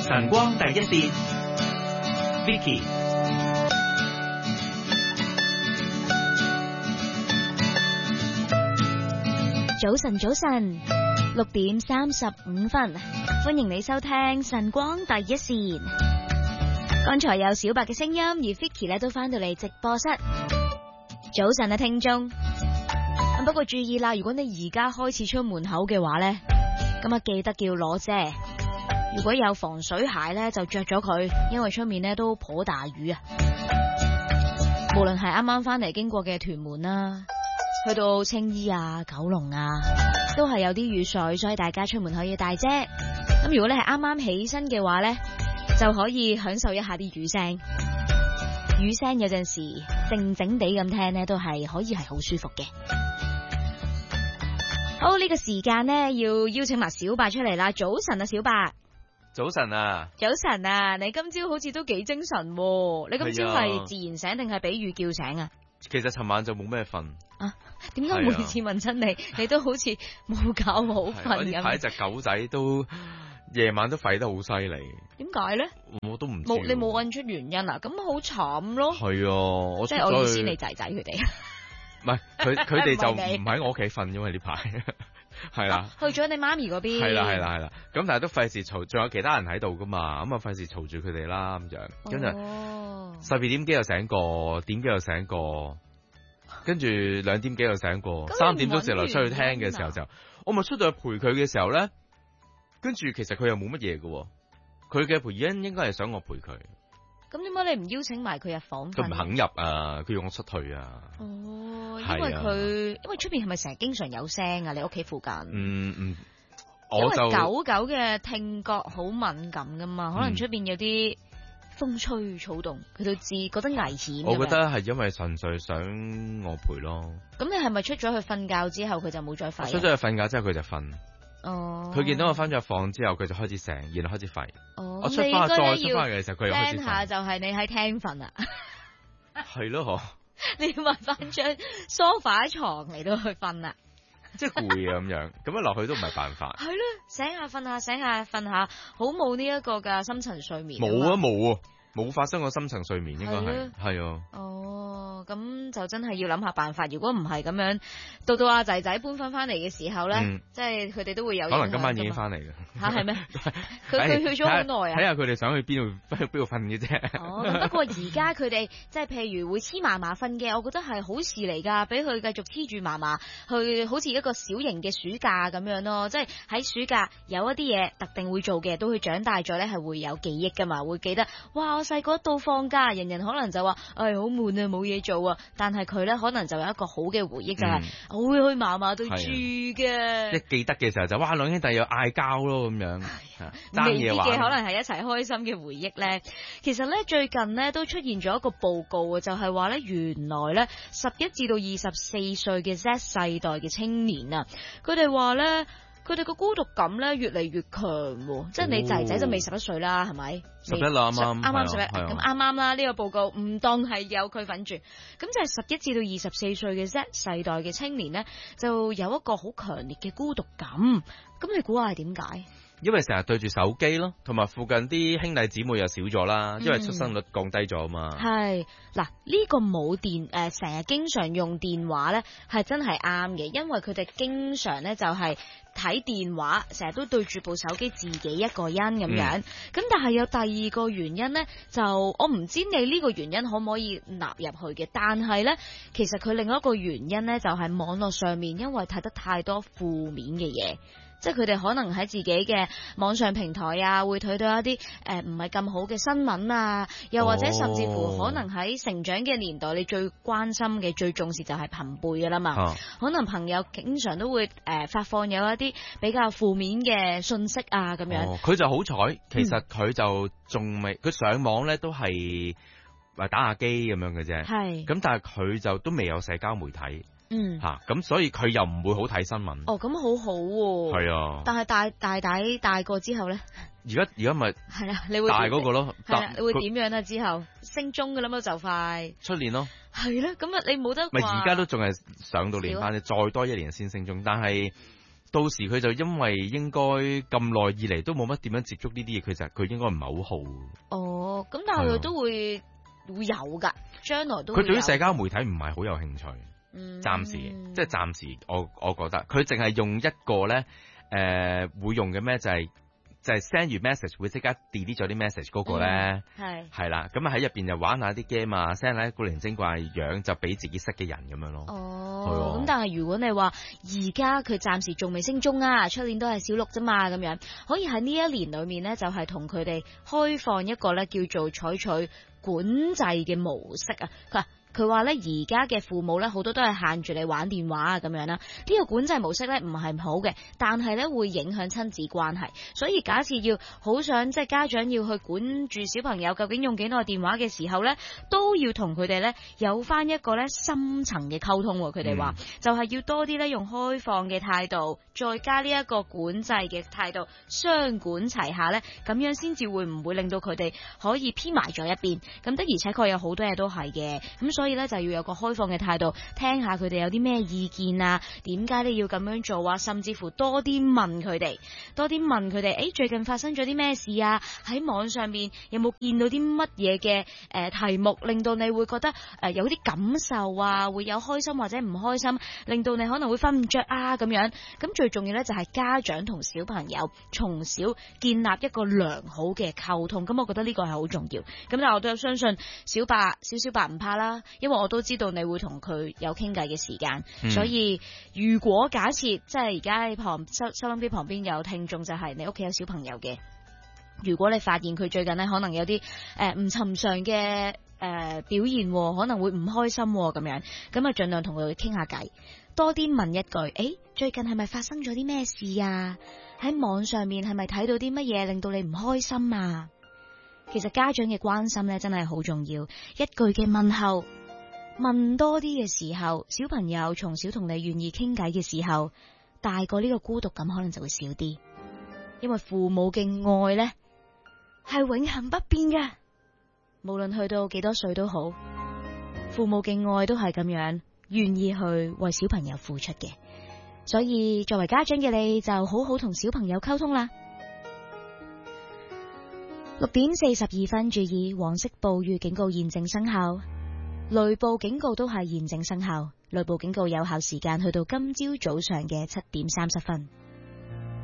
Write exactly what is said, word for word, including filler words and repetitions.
晨光第一線 Vicky。 早晨，早晨，六點三十五分，歡迎你收聽晨光第一線。剛才有小白嘅聲音，而 Vicky 咧都翻到嚟直播室。早晨啊，聽眾。不過注意啦，如果你而家開始出門口嘅話呢，咁啊記得要攞遮。如果有防水鞋呢，就着咗佢，因為出面呢都頗大雨啊。無論係啱啱翻嚟經過嘅屯門啦，去到青衣啊、九龍啊，都係有啲雨水，所以大家出門口要帶遮。咁如果你係啱啱起身嘅話呢，就可以享受一下啲雨聲。雨聲有陣時靜靜地咁聽呢，都係可以係好舒服嘅。好，呢個時間呢，要邀請埋小白出嚟啦。早晨啊，小白。 早晨啊。 早晨啊，你今朝好似都幾精神喎。你今朝係自然醒定係俾雨叫醒啊？ 其實尋晚就冇咩瞓啊。點解每次問親你，你都好似冇覺好瞓咁？ 我呢排隻狗仔都夜晚都吠得好犀利。點解咧？ 我都唔知。 冇，你冇問出原因啊？咁好慘咯。 係啊，我即係我意思，你仔仔佢哋。 唔係，佢佢哋就唔喺我屋企瞓，因為呢排係啦， 去咗你媽咪嗰邊。 係啦係啦係啦，咁但係都費事嘈，仲有其他人喺度噶嘛，咁啊費事嘈住佢哋啦咁樣，跟住十二點幾又醒過，點幾又醒過，跟住兩點幾又醒過，三點鐘時嚟出去聽嘅時候就，我咪出到去陪佢嘅時候咧，跟住其實佢又冇乜嘢嘅，佢嘅陪因應該係想我陪佢。 咁點解你唔邀請埋佢入房瞓？ 佢唔肯入啊，佢要我出去啊。 哦，因為佢、啊、因為出邊係咪成日經常有聲啊？你屋企附近？嗯嗯，我就因為狗狗嘅聽覺好敏感噶嘛，可能出邊有啲風吹草動，佢都知覺得危險。 我覺得係因為純粹想我陪咯。 咁你係咪出咗去瞓覺之後，佢就冇再吠？ 出咗去瞓覺之後，佢就瞓。 哦， 佢見到我翻咗房之後，佢就開始醒，然後開始吠。 哦， 我出翻再出翻嘅時候，佢又開始瞓。 下就係你喺廳瞓啊。 係咯，嗬。 你要買翻張梳化床嚟到去瞓啊。 即係攰啊咁樣，咁樣落去都唔係辦法。 係咯，醒下瞓下，醒下瞓下，好冇呢一個嘅深層睡眠。 冇啊冇啊，冇發生過深層睡眠，應該係係啊。 哦，咁就真係要諗下辦法。如果唔係咁樣，到到阿仔仔搬翻翻嚟嘅時候咧，嗯、即係佢哋都會有。 可能今晚已經翻嚟嘅。 吓係咩？佢佢去咗好耐啊！ 睇下佢哋想去邊度，邊度瞓嘅啫。 哦，不過而家佢哋即係譬如會黐嫲嫲瞓嘅，我覺得係好事嚟噶，俾佢繼續黐住嫲嫲，去好似一個小型嘅暑假咁樣咯。即係喺暑假有一啲嘢特定會做嘅，到佢長大咗咧係會有記憶噶嘛，會記得哇！我細個到放假，人人可能就話唉好悶啊，冇嘢做啊，但係佢咧可能就有一個好嘅回憶，就係、是嗯、我會去嫲嫲度住嘅。一記得嘅時候就哇兩兄弟又嗌交咯咁樣， 未必嘅可能係一齊開心嘅回憶咧。其實咧最近咧都出現咗一個報告啊，就係話咧原來咧十一至到二十四歲嘅 Z 世代嘅青年啊，佢哋話咧。佢哋個孤獨感咧越嚟越強，哦、即係你仔仔就未十一歲啦，係咪？ 十一啦，啱啱啱啱十一，咁啱啱啦。呢、這個報告唔當係有佢份住，咁就係十一至到二十四歲嘅 Z 世代嘅青年咧，就有一個好強烈嘅孤獨感。咁你估下係點解？ 因為成日對住手機咯，同埋附近啲兄弟姊妹又少咗啦，因為出生率降低咗啊嘛。係、 嗯、嗱，呢、這個冇電誒，成、呃、日經常用電話咧，係真係啱嘅，因為佢哋經常咧就係、是。睇電話成日都對住部手機自己一個人咁樣，咁、嗯、但係有第二個原因呢，就我唔知你呢個原因可唔可以納入去嘅，但係呢，其實佢另一個原因呢，就係、是、網絡上面因為睇得太多負面嘅嘢。即係佢哋可能喺自己嘅網上平台啊，會睇到一啲誒唔係咁好嘅新聞啊，又或者甚至乎可能喺成長嘅年代，你最關心嘅、最重視就係朋輩噶啦嘛、啊。可能朋友經常都會誒、呃、發放有一啲比較負面嘅信息啊，咁樣。 佢、哦、就好彩，其實佢就仲未，佢、嗯、上網咧都係話打下機咁樣嘅啫。係。咁但係佢就都未有社交媒體。嗯吓，咁、啊、所以佢又唔會好睇新聞。哦，咁好好喎。係啊。但係大大大大個之後咧？而家而家咪係啦，你會大嗰個咯。係啦，你會點樣啊？之後升中噶啦嘛，就快出年咯。係啦，咁啊，你冇得。咪而家都仲係上到年班，你再多一年先升中，但係到時佢就因為應該咁耐以嚟都冇乜點樣接觸呢啲嘢，佢就佢應該唔係好好。 哦，咁但係佢都會、啊、會有噶，將來都會有。佢對於社交媒體唔係好有興趣，嗯、暫時即係暫時我我覺得佢淨係用一個咧誒、呃、會用嘅咩就係、是。就係 send 完 message 會即刻 delete 咗啲 message 嗰個咧，係係啦，咁啊喺入邊就玩下啲 game 啊 ，send 下古靈精怪樣就俾自己識嘅人咁樣咯。 哦，咁但係如果你話而家佢暫時仲未升中啊，出年都係小六啫嘛，咁樣可以喺呢一年裏面咧，就係同佢哋開放一個咧叫做採取管制嘅模式啊。佢話佢話咧，而家嘅父母咧好多都係限住你玩電話啊咁樣啦。呢個管制模式咧唔係唔好嘅，但係咧會影響親子關係。所以假設要好想即係家長要去管住小朋友究竟用幾耐電話嘅時候咧，都要同佢哋咧有翻一個咧深層嘅溝通。佢哋話就係要多啲咧用開放嘅態度，再加呢一個管制嘅態度，雙管齊下咧，咁樣先至會唔會令到佢哋可以偏埋咗一邊。咁的而且確有好多嘢都係嘅，咁所以咧就要有個開放嘅態度，聽下佢哋有啲咩意見啊，點解你要咁樣做啊，甚至乎多啲問佢哋，多啲問佢哋，誒最近發生咗啲咩事啊？喺網上面有冇見到啲乜嘢嘅誒題目，令到你會覺得誒有啲感受啊，會有開心或者唔開心，令到你可能會瞓唔着啊咁樣。咁最重要咧就係家長同小朋友從小建立一個良好嘅溝通，咁我覺得呢個係好重要。咁但係我都相信小白小小白唔怕啦，因為我都知道你會同佢有傾偈嘅時間，嗯、所以如果假設即係而家喺旁收收音機旁邊有聽眾，就係你屋企有小朋友嘅，如果你發現佢最近咧可能有啲誒唔尋常嘅誒、呃、表現，可能會唔開心咁樣，咁啊盡量同佢傾下偈，多啲問一句，誒最近係咪發生咗啲咩事啊？喺網上面係咪睇到啲乜嘢令到你唔開心啊？其實家長嘅關心咧真係好重要，一句嘅問候。問多啲嘅時候，小朋友從小同你願意傾偈嘅時候，大個呢個孤獨感可能就會少啲，因為父母嘅愛呢係永恆不變嘅，無論去到幾多歲都好，父母嘅愛都係咁樣願意去為小朋友付出嘅，所以作為家長嘅你就好好同小朋友溝通啦。六點四十二分，注意黃色暴雨警告現正生效。雷暴警告都係現正生效，雷暴警告有效時間去到今朝早上嘅七點三十分。